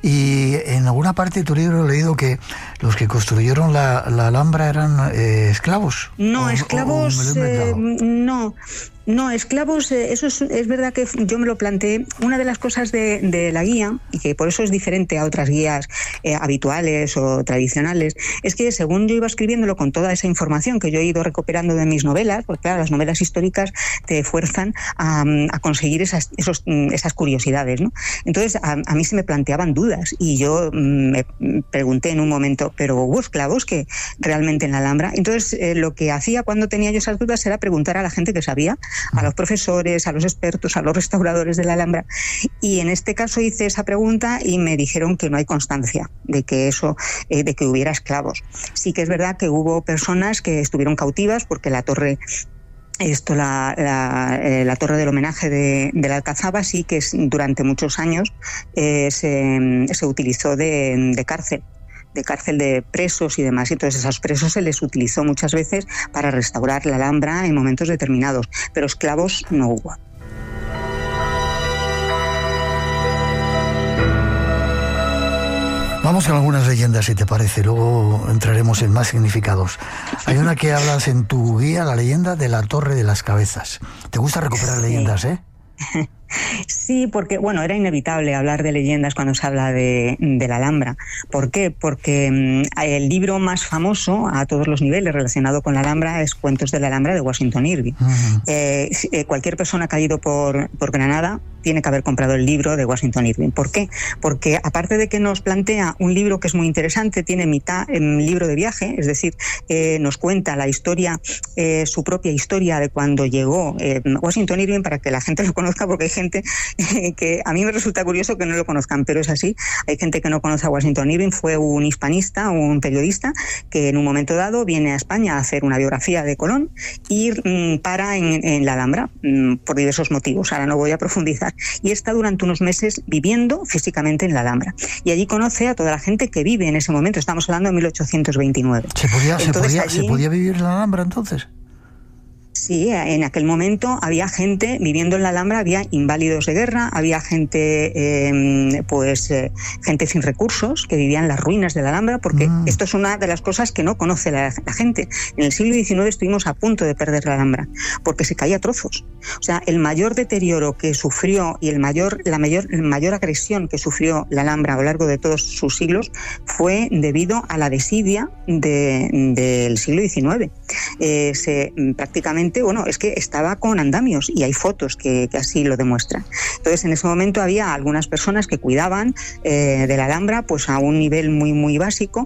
Y en alguna parte de tu libro he leído que los que construyeron la Alhambra eran esclavos. No, esclavos, no, esclavos, eso es verdad que yo me lo planteé. Una de las cosas de la guía, y que por eso es diferente a otras guías habituales o tradicionales, es que según yo iba escribiéndolo con toda esa información que yo he ido recuperando de mis novelas, porque claro, las novelas históricas te fuerzan a conseguir esas curiosidades, ¿no? Entonces a mí se me planteaban dudas y yo me pregunté en un momento, ¿pero hubo esclavos que realmente en la Alhambra? Entonces lo que hacía cuando tenía yo esas dudas era preguntar a la gente que sabía, a los profesores, a los expertos, a los restauradores de la Alhambra, y en este caso hice esa pregunta y me dijeron que no hay constancia de que de que hubiera esclavos. Sí que es verdad que hubo personas que estuvieron cautivas porque la torre la torre del homenaje de la Alcazaba sí que durante muchos años se utilizó de cárcel de presos y demás. Entonces a esos presos se les utilizó muchas veces para restaurar la Alhambra en momentos determinados, pero esclavos no hubo. Vamos con algunas leyendas, si te parece, luego entraremos en más significados. Hay una que hablas en tu guía, la leyenda de la Torre de las Cabezas. ¿Te gusta recuperar leyendas, Sí, porque, bueno, era inevitable hablar de leyendas cuando se habla de la Alhambra. ¿Por qué? Porque el libro más famoso a todos los niveles relacionado con la Alhambra es Cuentos de la Alhambra de Washington Irving. Uh-huh. Cualquier persona que ha ido por Granada tiene que haber comprado el libro de Washington Irving. ¿Por qué? Porque aparte de que nos plantea un libro que es muy interesante, tiene mitad en libro de viaje, es decir, nos cuenta la historia, su propia historia de cuando llegó Washington Irving, para que la gente lo conozca, porque hay gente que a mí me resulta curioso que no lo conozcan, pero es así. Hay gente que no conoce a Washington Irving. Fue un hispanista, un periodista que en un momento dado viene a España a hacer una biografía de Colón y para en la Alhambra por diversos motivos. Ahora no voy a profundizar. Y está durante unos meses viviendo físicamente en la Alhambra. Y allí conoce a toda la gente que vive en ese momento. Estamos hablando de 1829. ¿Se podía vivir en la Alhambra entonces? Sí, en aquel momento había gente viviendo en la Alhambra, había inválidos de guerra, había gente, gente sin recursos que vivía en las ruinas de la Alhambra, porque esto es una de las cosas que no conoce la gente. En el siglo XIX estuvimos a punto de perder la Alhambra, porque se caía a trozos. O sea, el mayor deterioro que sufrió y la mayor agresión que sufrió la Alhambra a lo largo de todos sus siglos fue debido a la desidia del siglo XIX. Prácticamente, es que estaba con andamios y hay fotos que así lo demuestran. Entonces, en ese momento había algunas personas que cuidaban de la Alhambra pues a un nivel muy, muy básico,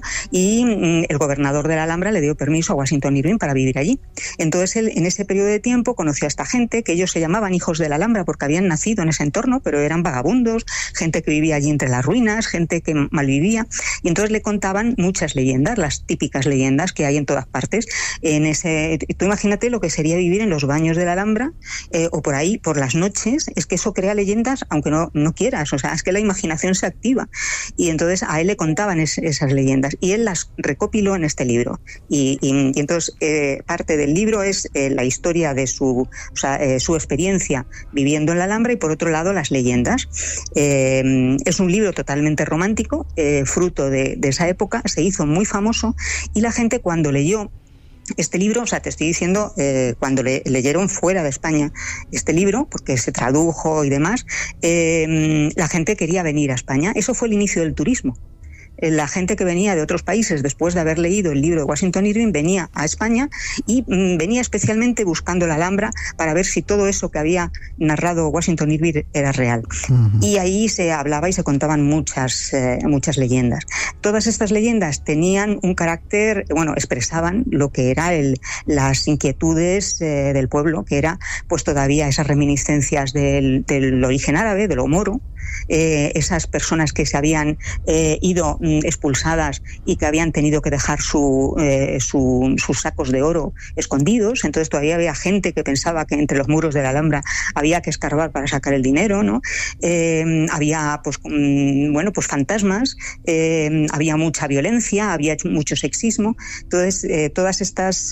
y el gobernador de la Alhambra le dio permiso a Washington Irving para vivir allí. Entonces, él en ese periodo de tiempo conoció a esta gente, que ellos se llamaban hijos de la Alhambra porque habían nacido en ese entorno, pero eran vagabundos, gente que vivía allí entre las ruinas, gente que malvivía, y entonces le contaban muchas leyendas, las típicas leyendas que hay en todas partes. Tú imagínate lo que sería vivir en los baños de la Alhambra o por ahí por las noches. Es que eso crea leyendas aunque no quieras, o sea, es que la imaginación se activa, y entonces a él le contaban esas leyendas y él las recopiló en este libro, y entonces parte del libro es la historia de su experiencia viviendo en la Alhambra, y por otro lado las leyendas. Es un libro totalmente romántico, fruto de esa época, se hizo muy famoso, y la gente cuando leyó este libro, o sea, te estoy diciendo, cuando leyeron fuera de España este libro, porque se tradujo y demás, la gente quería venir a España. Eso fue el inicio del turismo. La gente que venía de otros países después de haber leído el libro de Washington Irving venía a España, y venía especialmente buscando la Alhambra para ver si todo eso que había narrado Washington Irving era real. Uh-huh. Y ahí se hablaba y se contaban muchas leyendas. Todas estas leyendas tenían un carácter, expresaban lo que eran las inquietudes del pueblo, que era pues todavía esas reminiscencias del origen árabe, de lo moro, esas personas que se habían ido expulsadas y que habían tenido que dejar sus sacos de oro escondidos. Entonces todavía había gente que pensaba que entre los muros de la Alhambra había que escarbar para sacar el dinero, ¿no? Había pues fantasmas, había mucha violencia, había mucho sexismo. Entonces todas estas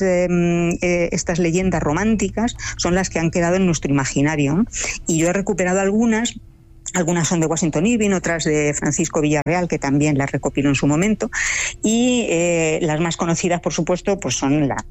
leyendas románticas son las que han quedado en nuestro imaginario, ¿no? Y yo he recuperado algunas Algunas son de Washington Irving, otras de Francisco Villarreal, que también las recopiló en su momento. Y las más conocidas, por supuesto, pues son las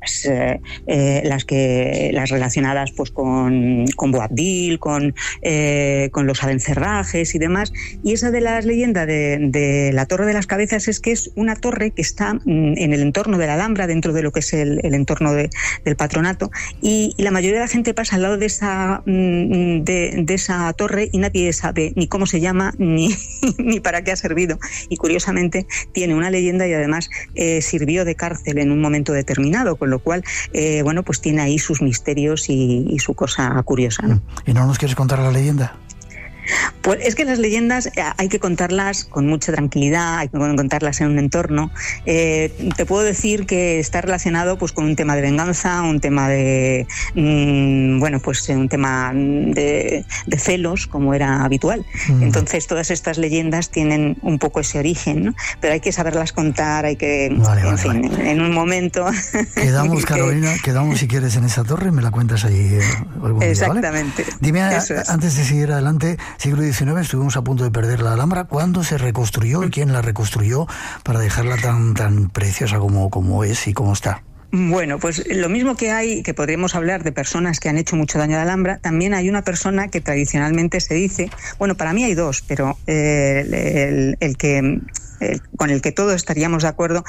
relacionadas pues con Boabdil, con los abencerrajes y demás. Y esa de las leyendas de la Torre de las Cabezas es que es una torre que está en el entorno de la Alhambra, dentro de lo que es el entorno del patronato. Y la mayoría de la gente pasa al lado de esa torre y nadie sabe ni cómo se llama ni para qué ha servido, y curiosamente tiene una leyenda y además sirvió de cárcel en un momento determinado, con lo cual bueno, pues tiene ahí sus misterios y su cosa curiosa, ¿no? ¿Y no nos quieres contar la leyenda? Pues es que las leyendas hay que contarlas con mucha tranquilidad, hay que contarlas en un entorno. Te puedo decir que está relacionado pues con un tema de venganza, un tema de bueno, pues un tema de celos, como era habitual. Entonces todas estas leyendas tienen un poco ese origen, ¿no? Pero hay que saberlas contar, hay que en un momento. Quedamos, Carolina, quedamos si quieres en esa torre, me la cuentas allí algún día, exactamente. ¿vale? Dime, antes de seguir adelante, siglo XIX, estuvimos a punto de perder la Alhambra. ¿Cuándo se reconstruyó y quién la reconstruyó para dejarla tan preciosa como es y como está? Bueno, pues lo mismo que podríamos hablar de personas que han hecho mucho daño a la Alhambra, también hay una persona que tradicionalmente se dice, bueno, para mí hay dos, pero con el que todos estaríamos de acuerdo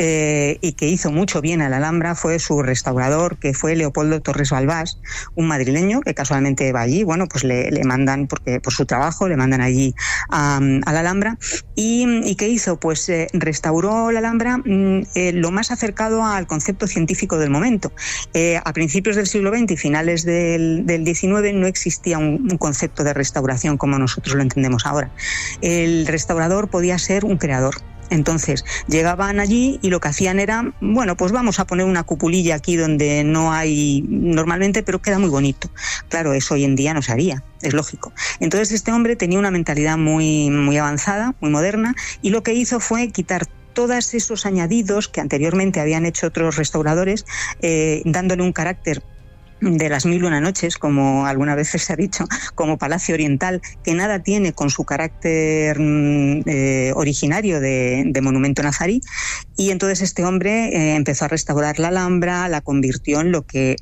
y que hizo mucho bien a la Alhambra fue su restaurador, que fue Leopoldo Torres Balbás, un madrileño que casualmente va allí, bueno, pues le mandan, porque por su trabajo le mandan allí a la Alhambra. ¿Y qué hizo? Pues restauró la Alhambra lo más acercado al concepto científico del momento. A principios del siglo XX y finales del XIX no existía un concepto de restauración como nosotros lo entendemos ahora. El restaurador podía ser un creador. Entonces llegaban allí y lo que hacían era, bueno, pues vamos a poner una cupulilla aquí donde no hay normalmente, pero queda muy bonito. Claro, eso hoy en día no se haría, es lógico. Entonces este hombre tenía una mentalidad muy, muy avanzada, muy moderna, y lo que hizo fue quitar todos esos añadidos que anteriormente habían hecho otros restauradores, dándole un carácter de las 1001 noches, como alguna vez se ha dicho, como Palacio Oriental, que nada tiene con su carácter originario de monumento nazarí. Y entonces este hombre empezó a restaurar la Alhambra, la convirtió en lo que,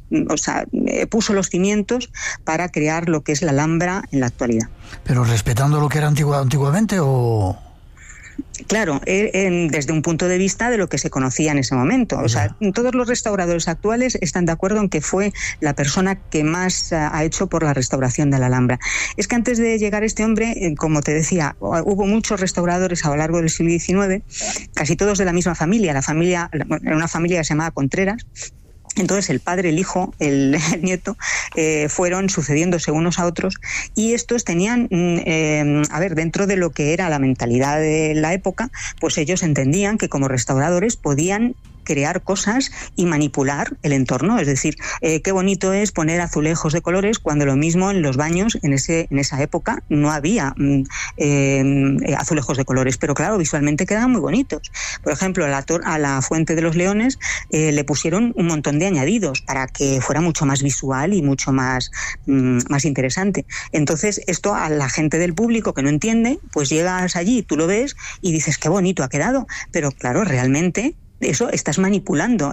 puso los cimientos para crear lo que es la Alhambra en la actualidad. ¿Pero respetando lo que era antiguamente o...? Claro, desde un punto de vista de lo que se conocía en ese momento. O sea, todos los restauradores actuales están de acuerdo en que fue la persona que más ha hecho por la restauración de la Alhambra. Es que antes de llegar este hombre, como te decía, hubo muchos restauradores a lo largo del siglo XIX, casi todos de la misma familia. Era una familia que se llamaba Contreras. Entonces el padre, el hijo, el nieto fueron sucediéndose unos a otros, y estos tenían, dentro de lo que era la mentalidad de la época, pues ellos entendían que como restauradores podían crear cosas y manipular el entorno. Es decir, qué bonito es poner azulejos de colores cuando lo mismo en los baños en esa época no había azulejos de colores, pero claro, visualmente quedaban muy bonitos. Por ejemplo, a la Fuente de los Leones le pusieron un montón de añadidos para que fuera mucho más visual y mucho más interesante. Entonces, esto a la gente del público que no entiende, pues llegas allí, tú lo ves y dices qué bonito ha quedado, pero claro, realmente eso estás manipulando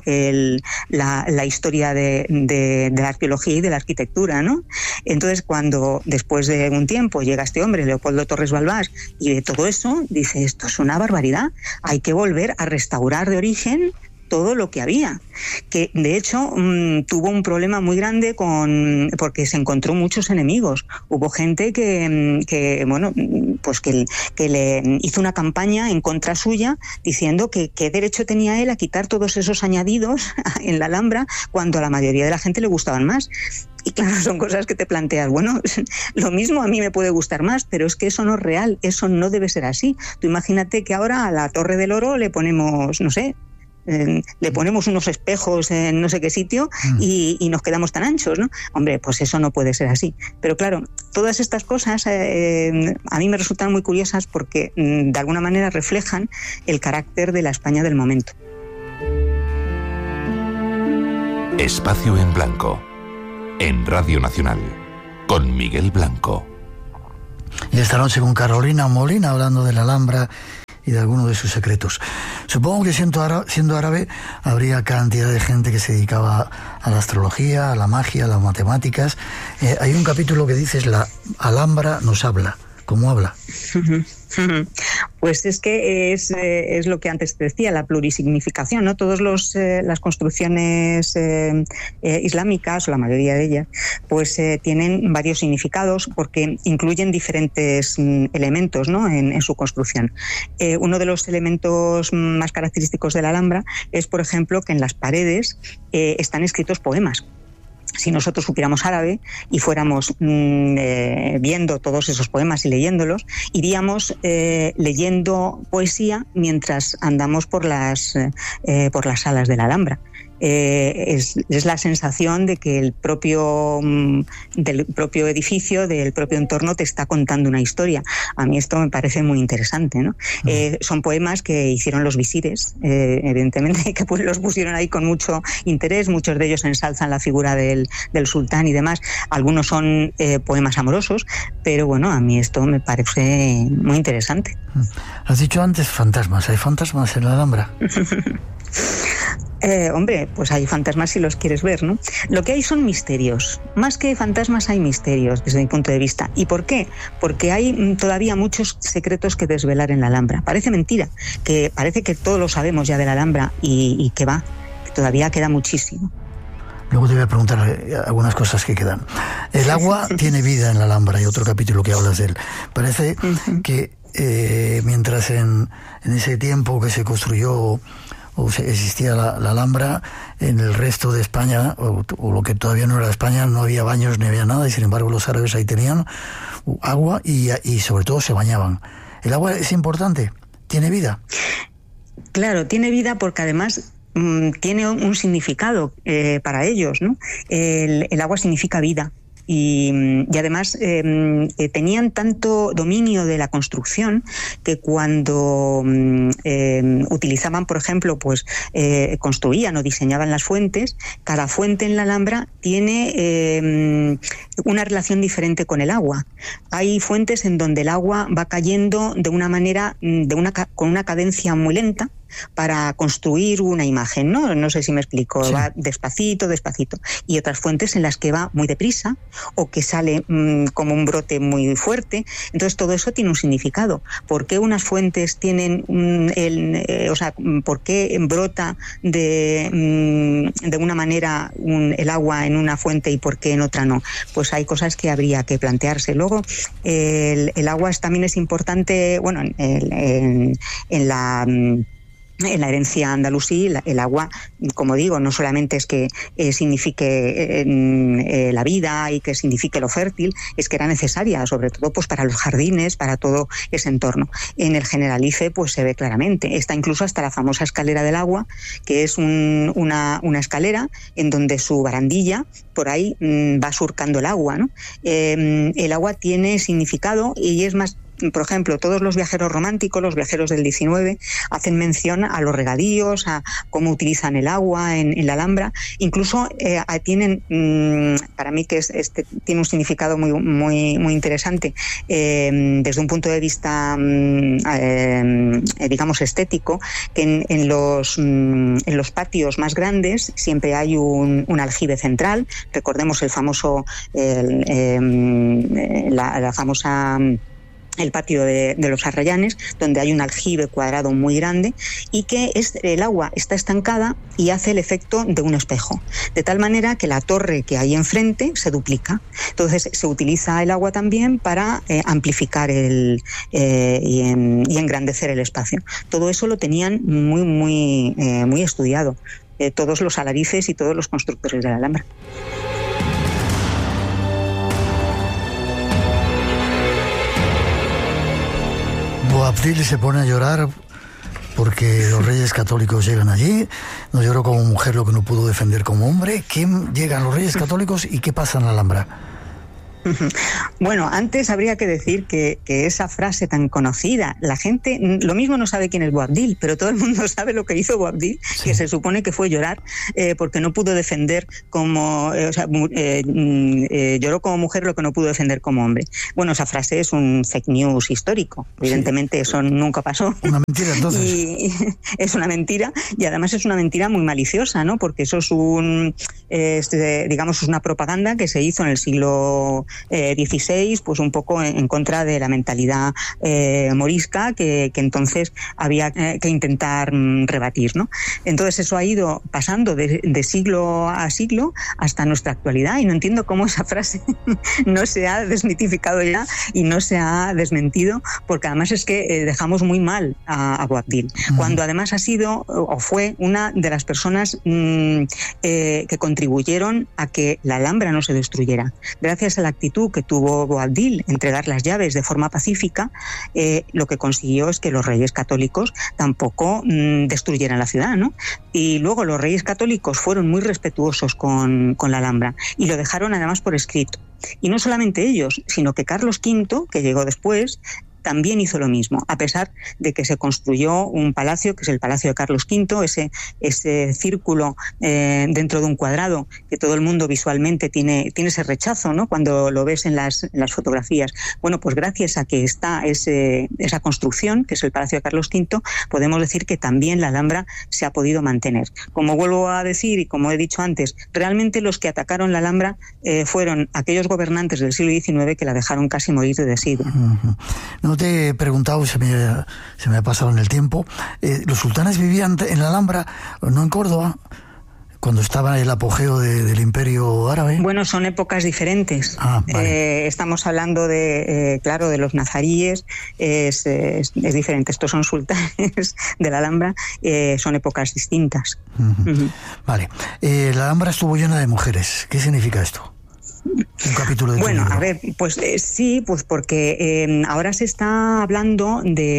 la historia de la arqueología y de la arquitectura, ¿no? Entonces, cuando después de un tiempo llega este hombre, Leopoldo Torres Balbás, y de todo eso, dice, esto es una barbaridad, hay que volver a restaurar de origen todo lo que había, que de hecho tuvo un problema muy grande porque se encontró muchos enemigos. Hubo gente que le hizo una campaña en contra suya diciendo que qué derecho tenía él a quitar todos esos añadidos en la Alhambra cuando a la mayoría de la gente le gustaban más. Y claro, son cosas que te planteas, bueno, lo mismo a mí me puede gustar más, pero es que eso no es real, eso no debe ser así. Tú imagínate que ahora a la Torre del Oro le ponemos, no sé, le ponemos unos espejos en no sé qué sitio y nos quedamos tan anchos, ¿no? Hombre, pues eso no puede ser así. Pero claro, todas estas cosas a mí me resultan muy curiosas porque de alguna manera reflejan el carácter de la España del momento. Espacio en Blanco, en Radio Nacional, con Miguel Blanco. Y esta noche con Carolina Molina hablando de la Alhambra y de algunos de sus secretos. Supongo que siendo árabe habría cantidad de gente que se dedicaba a la astrología, a la magia, a las matemáticas. Hay un capítulo que dices, la Alhambra nos habla. ¿Cómo habla? Pues es que es lo que antes te decía, la plurisignificación, ¿no? Todas las construcciones islámicas, o la mayoría de ellas, pues tienen varios significados porque incluyen diferentes elementos, ¿no? en su construcción. Uno de los elementos más característicos de la Alhambra es, por ejemplo, que en las paredes están escritos poemas. Si nosotros supiéramos árabe y fuéramos viendo todos esos poemas y leyéndolos, iríamos leyendo poesía mientras andamos por las salas de la Alhambra. Es la sensación de que del propio edificio, del propio entorno, te está contando una historia. A mí esto me parece muy interesante, ¿no? Son poemas que hicieron los visires, evidentemente, que pues los pusieron ahí con mucho interés. Muchos de ellos ensalzan la figura del sultán y demás. Algunos son poemas amorosos, pero bueno, a mí esto me parece muy interesante. Has dicho antes fantasmas. ¿Hay fantasmas en la Alhambra? Hombre, pues hay fantasmas si los quieres ver, ¿no? Lo que hay son misterios. Más que fantasmas hay misterios, desde mi punto de vista. ¿Y por qué? Porque hay todavía muchos secretos que desvelar en la Alhambra. Parece mentira, que parece que todos lo sabemos ya de la Alhambra y que todavía queda muchísimo. Luego te voy a preguntar algunas cosas que quedan. El agua tiene vida en la Alhambra, hay otro capítulo que hablas de él. Parece que mientras en ese tiempo que se construyó o existía la Alhambra, en el resto de España, o lo que todavía no era España, no había baños ni había nada, y sin embargo los árabes ahí tenían agua y sobre todo se bañaban. ¿El agua es importante? ¿Tiene vida? Claro, tiene vida porque además tiene un significado para ellos, ¿no? El agua significa vida. Y además tenían tanto dominio de la construcción que cuando utilizaban, por ejemplo, pues construían o diseñaban las fuentes, cada fuente en la Alhambra tiene una relación diferente con el agua. Hay fuentes en donde el agua va cayendo de una manera, con una cadencia muy lenta, para construir una imagen, ¿no? No sé si me explico, sí. Va despacito, despacito. Y otras fuentes en las que va muy deprisa o que sale como un brote muy fuerte. Entonces todo eso tiene un significado. ¿Por qué unas fuentes tienen por qué brota de una manera el agua en una fuente y por qué en otra no? Pues hay cosas que habría que plantearse. Luego el agua también es importante, bueno, en la herencia andalusí, el agua, como digo, no solamente es que signifique la vida y que signifique lo fértil, es que era necesaria, sobre todo pues para los jardines, para todo ese entorno. En el Generalife pues se ve claramente. Está incluso hasta la famosa escalera del agua, que es una escalera en donde su barandilla por ahí va surcando el agua, ¿no? El agua tiene significado y es más. Por ejemplo, todos los viajeros románticos, los viajeros del 19, hacen mención a los regadíos, a cómo utilizan el agua en la Alhambra. Incluso tienen, para mí que tiene un significado muy, muy, muy interesante, desde un punto de vista, digamos, estético, que en los patios más grandes siempre hay un aljibe central. Recordemos el famoso, la famosa... el patio de los Arrayanes, donde hay un aljibe cuadrado muy grande y que el agua está estancada y hace el efecto de un espejo, de tal manera que la torre que hay enfrente se duplica. Entonces se utiliza el agua también para amplificar y engrandecer el espacio. Todo eso lo tenían muy, muy, muy estudiado, todos los alarifes y todos los constructores de la Alhambra. Boabdil se pone a llorar porque los reyes católicos llegan allí. No lloró como mujer lo que no pudo defender como hombre. ¿Quién llegan los reyes católicos y qué pasa en la Alhambra? Bueno, antes habría que decir que esa frase tan conocida, la gente lo mismo no sabe quién es Boabdil, pero todo el mundo sabe lo que hizo Boabdil, sí, que se supone que fue llorar porque no pudo defender lloró como mujer lo que no pudo defender como hombre. Bueno, esa frase es un fake news histórico, evidentemente, sí, eso nunca pasó. Una mentira, entonces. Y es una mentira, y además es una mentira muy maliciosa, ¿no? Porque eso es digamos, es una propaganda que se hizo en el siglo XVI, pues un poco en contra de la mentalidad morisca que entonces había que intentar rebatir, ¿no? Entonces eso ha ido pasando de siglo a siglo hasta nuestra actualidad, y no entiendo cómo esa frase no se ha desmitificado ya y no se ha desmentido, porque además es que dejamos muy mal a Boabdil, cuando además ha sido o fue una de las personas que contribuyeron a que la Alhambra no se destruyera. Gracias a la actitud que tuvo Boabdil, entregar las llaves de forma pacífica, lo que consiguió es que los reyes católicos tampoco destruyeran la ciudad, ¿no? Y luego los reyes católicos fueron muy respetuosos con la Alhambra y lo dejaron además por escrito. Y no solamente ellos, sino que Carlos V, que llegó después, también hizo lo mismo, a pesar de que se construyó un palacio, que es el Palacio de Carlos V, ese círculo dentro de un cuadrado, que todo el mundo visualmente tiene ese rechazo, ¿no? Cuando lo ves en las fotografías. Bueno, pues gracias a que está esa construcción, que es el Palacio de Carlos V, podemos decir que también la Alhambra se ha podido mantener. Como vuelvo a decir y como he dicho antes, realmente los que atacaron la Alhambra fueron aquellos gobernantes del siglo XIX que la dejaron casi morir de desidia. No te he preguntado, se me ha pasado en el tiempo, ¿los sultanes vivían en la Alhambra, no en Córdoba, cuando estaba el apogeo del Imperio Árabe? Bueno, son épocas diferentes. Vale. Estamos hablando de los nazaríes, es diferente. Estos son sultanes de la Alhambra, son épocas distintas. Vale. La Alhambra estuvo llena de mujeres. ¿Qué significa esto? Un capítulo de Bueno, a ver, pues sí, pues porque ahora se está hablando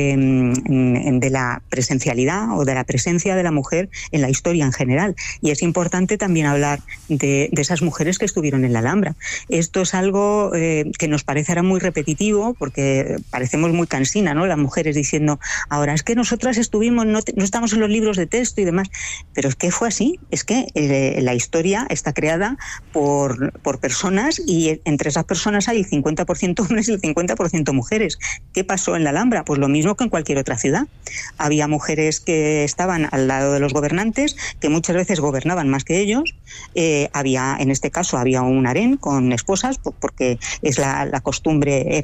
de la presencialidad o de la presencia de la mujer en la historia en general, y es importante también hablar de esas mujeres que estuvieron en la Alhambra. Esto es algo que nos parece ahora muy repetitivo, porque parecemos muy cansina, ¿no? Las mujeres diciendo, ahora es que nosotras estuvimos, no estamos en los libros de texto y demás, pero es que fue así, es que la historia está creada por personas, y entre esas personas hay el 50% hombres y el 50% mujeres. ¿Qué pasó en la Alhambra? Pues lo mismo que en cualquier otra ciudad. Había mujeres que estaban al lado de los gobernantes, que muchas veces gobernaban más que ellos. En este caso había un harén con esposas, porque es era la costumbre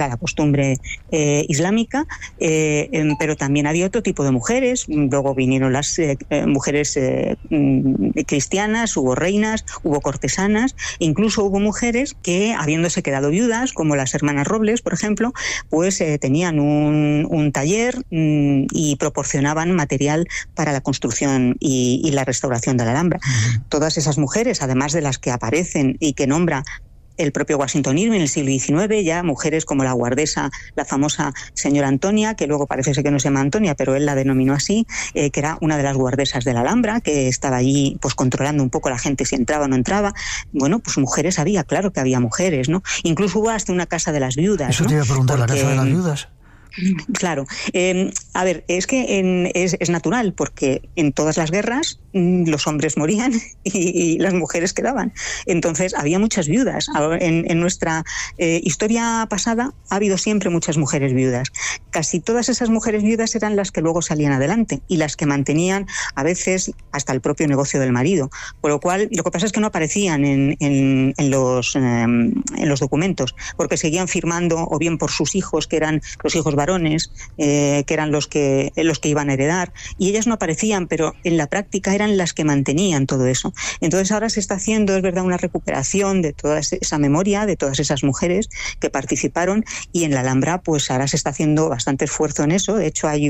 islámica, pero también había otro tipo de mujeres. Luego vinieron las mujeres cristianas, hubo reinas, hubo cortesanas, e incluso hubo mujeres que, habiéndose quedado viudas, como las hermanas Robles, por ejemplo, pues tenían un taller y proporcionaban material para la construcción y la restauración de la Alhambra. Todas esas mujeres, además de las que aparecen y que nombra el propio Washington Irving en el siglo XIX, ya mujeres como la guardesa, la famosa señora Antonia, que luego parece ser que no se llama Antonia, pero él la denominó así, que era una de las guardesas de la Alhambra, que estaba allí pues controlando un poco la gente si entraba o no entraba. Bueno, pues mujeres había, claro que había mujeres, ¿no? Incluso hubo hasta una casa de las viudas. Eso, ¿no? Te iba a preguntar, ¿la casa de las viudas? Claro. A ver, es que es natural, porque en todas las guerras los hombres morían y las mujeres quedaban. Entonces había muchas viudas. En nuestra historia pasada ha habido siempre muchas mujeres viudas. Casi todas esas mujeres viudas eran las que luego salían adelante y las que mantenían a veces hasta el propio negocio del marido. Por lo cual, lo que pasa es que no aparecían en los documentos, porque seguían firmando o bien por sus hijos, que eran los hijos varones, que eran los que iban a heredar, y ellas no aparecían, pero en la práctica eran las que mantenían todo eso. Entonces ahora se está haciendo, es verdad, una recuperación de toda esa memoria, de todas esas mujeres que participaron, y en la Alhambra pues ahora se está haciendo bastante esfuerzo en eso. De hecho hay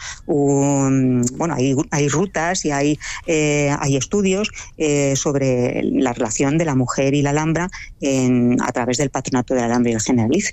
hay rutas y hay estudios sobre la relación de la mujer y la Alhambra a través del Patronato de la Alhambra y el Generalife.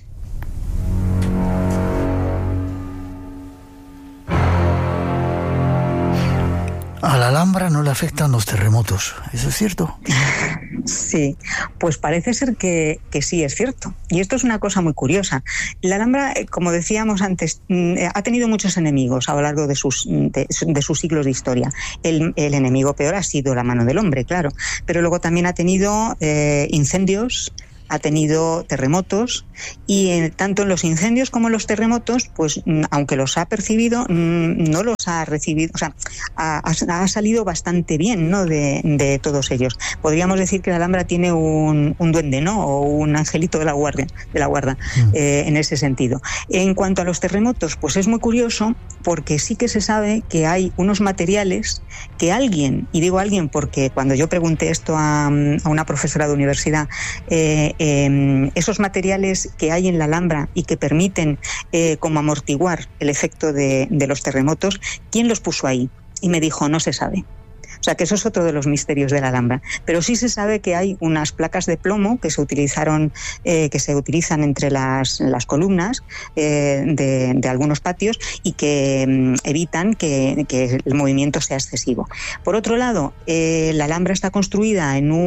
A la la Alhambra no le afectan los terremotos. ¿Eso es cierto? Sí, pues parece ser que sí es cierto. Y esto es una cosa muy curiosa. La Alhambra, como decíamos antes, ha tenido muchos enemigos a lo largo de sus siglos de historia. El enemigo peor ha sido la mano del hombre, claro. Pero luego también ha tenido incendios, ha tenido terremotos, y tanto en los incendios como en los terremotos, pues aunque los ha percibido, no los ha recibido, o sea, ha salido bastante bien, ¿no?, de todos ellos. Podríamos decir que la Alhambra tiene un duende, ¿no?, o un angelito de la guarda, en ese sentido. En cuanto a los terremotos, pues es muy curioso, porque sí que se sabe que hay unos materiales que alguien, y digo alguien porque cuando yo pregunté esto a una profesora de universidad, esos materiales que hay en la Alhambra y que permiten como amortiguar el efecto de los terremotos, ¿quién los puso ahí? Y me dijo, no se sabe. O sea que eso es otro de los misterios de la Alhambra. Pero sí se sabe que hay unas placas de plomo que se utilizan entre las columnas de algunos patios y que evitan que el movimiento sea excesivo. Por otro lado, la Alhambra está construida en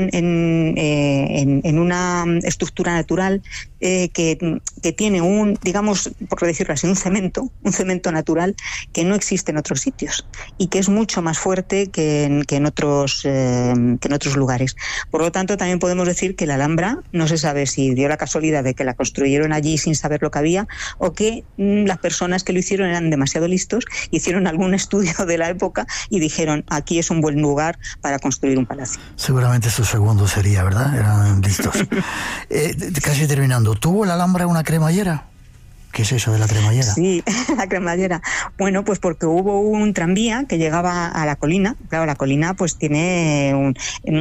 una estructura natural que tiene digamos, por decirlo así, un cemento natural que no existe en otros sitios y que es mucho más fuerte que en otros lugares. Por lo tanto, también podemos decir que la Alhambra no se sabe si dio la casualidad de que la construyeron allí sin saber lo que había, o que las personas que lo hicieron eran demasiado listos, hicieron algún estudio de la época y dijeron, aquí es un buen lugar para construir un palacio. Seguramente su segundo sería, ¿verdad? Eran listos. Casi terminando, ¿tuvo la Alhambra una cremallera? ¿Qué es eso de la cremallera? Sí, la cremallera. Bueno, pues porque hubo un tranvía que llegaba a la colina. Claro, la colina pues tiene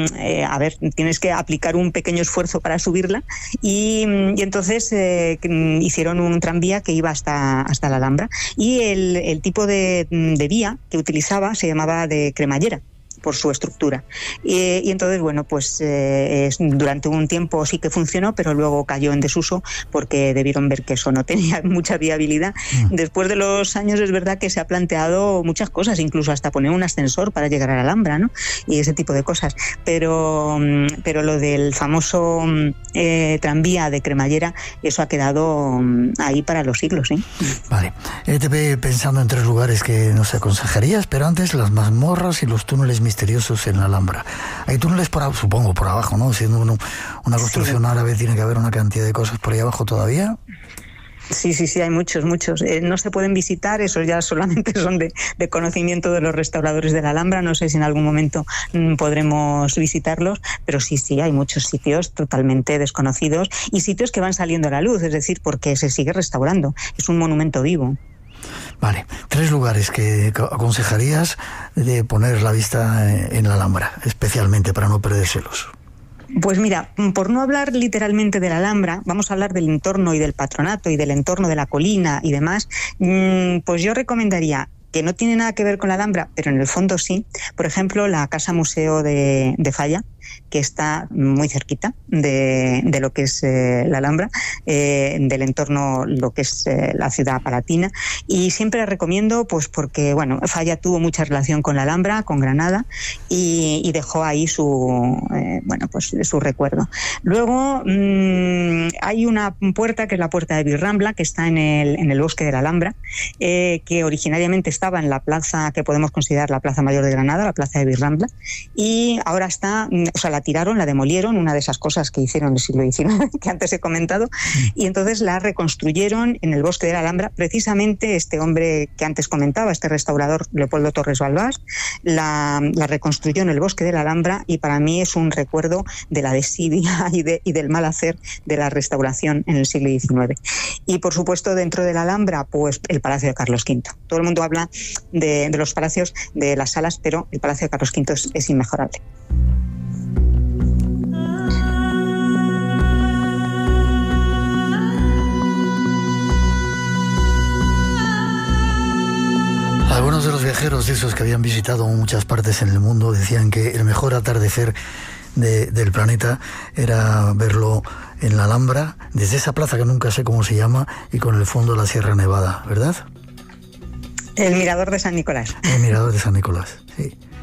tienes que aplicar un pequeño esfuerzo para subirla y entonces hicieron un tranvía que iba hasta la Alhambra, y el tipo de vía que utilizaba se llamaba de cremallera por su estructura. Y entonces, bueno, pues durante un tiempo sí que funcionó, pero luego cayó en desuso porque debieron ver que eso no tenía mucha viabilidad. Después de los años es verdad que se ha planteado muchas cosas, incluso hasta poner un ascensor para llegar a la Alhambra, ¿no?, y ese tipo de cosas. Pero lo del famoso tranvía de cremallera, eso ha quedado ahí para los siglos, ¿sí? Vale. Te ve pensando en 3 lugares que nos aconsejarías, pero antes las mazmorras y los túneles misteriosos en la Alhambra. Hay túneles supongo por abajo, ¿no? Siendo una construcción árabe, tiene que haber una cantidad de cosas por ahí abajo todavía. Sí, hay muchos. No se pueden visitar, esos ya solamente son de conocimiento de los restauradores de la Alhambra. No sé si en algún momento podremos visitarlos, pero sí, hay muchos sitios totalmente desconocidos y sitios que van saliendo a la luz, es decir, porque se sigue restaurando. Es un monumento vivo. Vale, 3 lugares que aconsejarías de poner la vista en la Alhambra, especialmente para no perdérselos. Pues mira, por no hablar literalmente de la Alhambra, vamos a hablar del entorno y del patronato y del entorno de la colina y demás. Pues yo recomendaría, que no tiene nada que ver con la Alhambra, pero en el fondo sí, por ejemplo, la Casa Museo de Falla, que está muy cerquita de lo que es la Alhambra, del entorno, lo que es la ciudad palatina, y siempre la recomiendo pues porque, bueno, Falla tuvo mucha relación con la Alhambra, con Granada, y dejó ahí su recuerdo. Luego hay una puerta que es la puerta de Virrambla, que está en el bosque de la Alhambra, que originariamente estaba en la plaza que podemos considerar la Plaza Mayor de Granada, la Plaza de Virrambla, y ahora está, la tiraron, la demolieron, una de esas cosas que hicieron en el siglo XIX, que antes he comentado, y entonces la reconstruyeron en el bosque de la Alhambra. Precisamente este hombre que antes comentaba, este restaurador Leopoldo Torres Balbás, la reconstruyó en el bosque de la Alhambra, y para mí es un recuerdo de la desidia y del mal hacer de la restauración en el siglo XIX. Y por supuesto, dentro de la Alhambra, pues el Palacio de Carlos V. Todo el mundo habla de los palacios, de las salas, pero el Palacio de Carlos V es inmejorable. Algunos de los viajeros de esos que habían visitado muchas partes en el mundo decían que el mejor atardecer del planeta era verlo en la Alhambra, desde esa plaza que nunca sé cómo se llama, y con el fondo de la Sierra Nevada, ¿verdad? El Mirador de San Nicolás. El Mirador de San Nicolás, sí.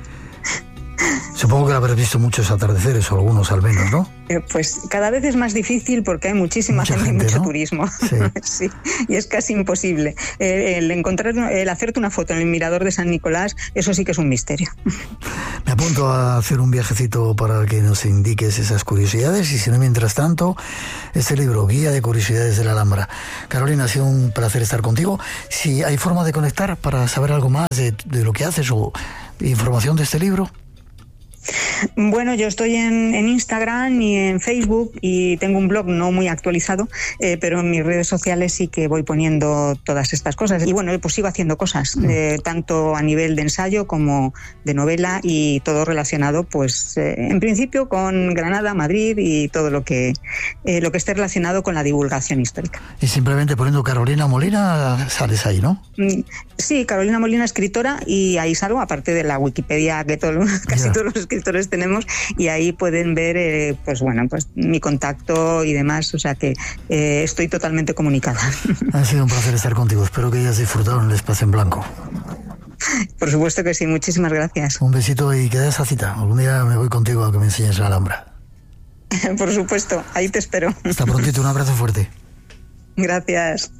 Supongo que habrás visto muchos atardeceres, o algunos al menos, ¿no? Pues cada vez es más difícil porque hay muchísima gente y mucho, ¿no? Turismo. Sí. Sí, y es casi imposible. El hacerte una foto en el mirador de San Nicolás, eso sí que es un misterio. Me apunto a hacer un viajecito para que nos indiques esas curiosidades, y si no, mientras tanto, este libro, Guía de Curiosidades de la Alhambra. Carolina, ha sido un placer estar contigo. Si hay forma de conectar para saber algo más de lo que haces o información de este libro. Bueno, yo estoy en Instagram y en Facebook, y tengo un blog no muy actualizado, pero en mis redes sociales sí que voy poniendo todas estas cosas. Y bueno, pues sigo haciendo cosas, tanto a nivel de ensayo como de novela, y todo relacionado, pues en principio con Granada, Madrid y todo lo que esté relacionado con la divulgación histórica. Y simplemente poniendo Carolina Molina sales ahí, ¿no? Sí, Carolina Molina, escritora, y ahí salgo, aparte de la Wikipedia que casi todos los escritores tenemos, y ahí pueden ver pues mi contacto y demás, o sea que estoy totalmente comunicada. Ha sido un placer estar contigo, espero que hayas disfrutado en el Espacio en Blanco. Por supuesto que sí, muchísimas gracias. Un besito y queda esa cita. Algún día me voy contigo a que me enseñes la Alhambra. Por supuesto, ahí te espero. Hasta prontito, un abrazo fuerte. Gracias.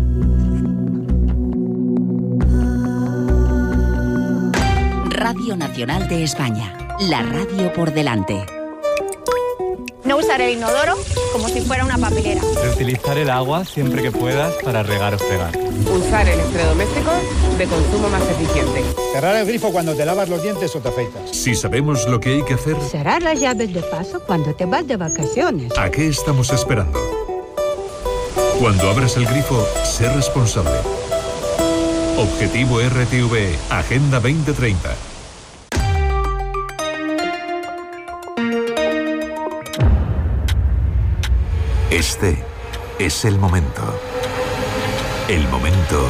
Radio Nacional de España, la radio por delante. No usar el inodoro como si fuera una papelera. Reutilizar el agua siempre que puedas para regar o fregar. Usar electrodomésticos de consumo más eficiente. Cerrar el grifo cuando te lavas los dientes o te afeitas. Si sabemos lo que hay que hacer... Cerrar las llaves de paso cuando te vas de vacaciones. ¿A qué estamos esperando? Cuando abras el grifo, sé responsable. Objetivo RTV, Agenda 2030. Este es el momento. El momento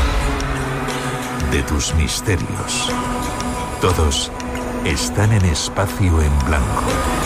de tus misterios. Todos están en Espacio en Blanco.